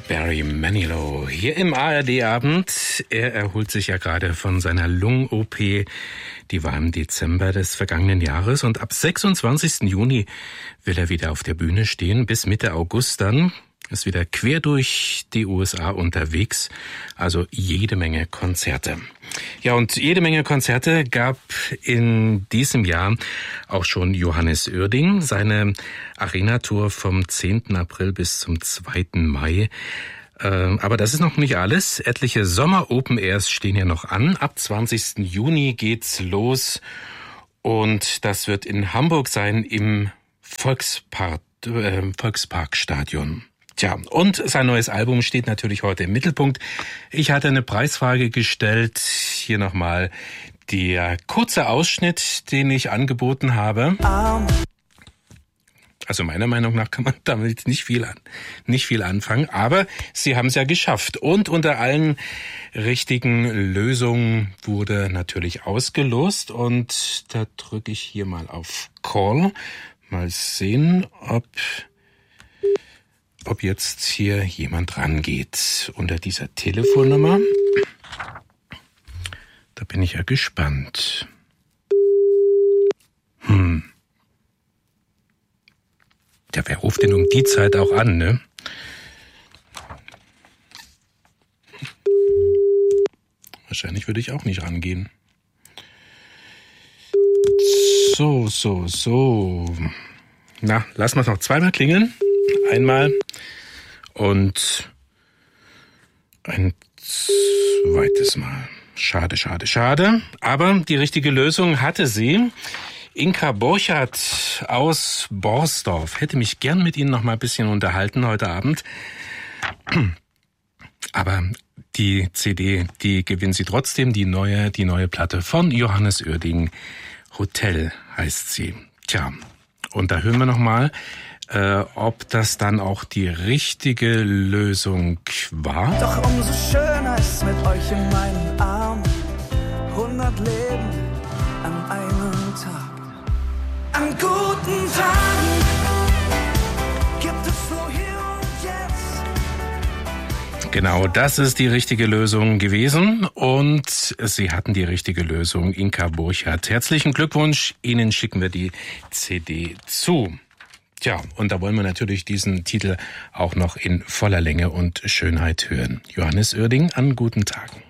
Barry Manilow hier im ARD-Abend. Er erholt sich ja gerade von seiner Lungen-OP. Die war im Dezember des vergangenen Jahres. Und ab 26. Juni will er wieder auf der Bühne stehen. Bis Mitte August dann ist wieder quer durch die USA unterwegs. Also jede Menge Konzerte. Ja, und jede Menge Konzerte gab in diesem Jahr auch schon Johannes Oerding. Seine Arena-Tour vom 10. April bis zum 2. Mai. Aber das ist noch nicht alles. Etliche Sommer-Open-Airs stehen ja noch an. Ab 20. Juni geht's los. Und das wird in Hamburg sein im Volksparkstadion. Tja, und sein neues Album steht natürlich heute im Mittelpunkt. Ich hatte eine Preisfrage gestellt. Hier nochmal der kurze Ausschnitt, den ich angeboten habe. Also meiner Meinung nach kann man damit nicht viel anfangen, aber sie haben es ja geschafft. Und unter allen richtigen Lösungen wurde natürlich ausgelost. Und da drücke ich hier mal auf Call. Mal sehen, ob jetzt hier jemand rangeht unter dieser Telefonnummer. Da bin ich ja gespannt. Ja, wer ruft denn um die Zeit auch an, ne? Wahrscheinlich würde ich auch nicht rangehen. So. Na, lassen wir es noch zweimal klingeln. Einmal und ein zweites Mal. Schade. Aber die richtige Lösung hatte sie. Inka Burchardt aus Borsdorf. Hätte mich gern mit Ihnen noch mal ein bisschen unterhalten heute Abend. Aber die CD, die gewinnen Sie trotzdem. Die neue Platte von Johannes Oerding. Hotel heißt sie. Tja, und da hören wir noch mal, ob das dann auch die richtige Lösung war. Doch umso schöner ist mit euch in meinen Armen. 100 Leben an einem Tag. An guten Tagen gibt es nur hier und jetzt. Genau, das ist die richtige Lösung gewesen. Und Sie hatten die richtige Lösung, Inka Burchardt. Herzlichen Glückwunsch, Ihnen schicken wir die CD zu. Tja, und da wollen wir natürlich diesen Titel auch noch in voller Länge und Schönheit hören. Johannes Oerding, an guten Tagen.